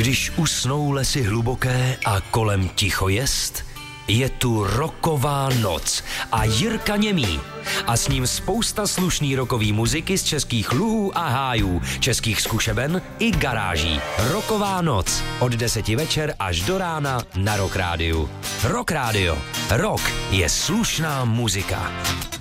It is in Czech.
Když usnou lesy hluboké a kolem ticho jest, je tu rocková noc a Jirka Němý. A s ním spousta slušný rockový muziky z českých luhů a hájů, českých zkušeben i garáží. Rocková noc od 10 večer až do rána na Rock Rádiu. Rock Radio. Rock je slušná muzika.